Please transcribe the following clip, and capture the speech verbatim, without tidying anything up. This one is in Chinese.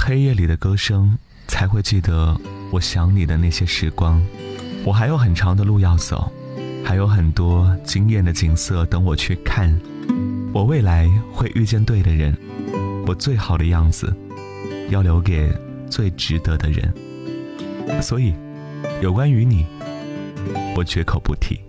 黑夜里的歌声，才会记得我想你的那些时光。我还有很长的路要走，还有很多惊艳的景色等我去看。我未来会遇见对的人，我最好的样子要留给最值得的人。所以有关于你，我绝口不提。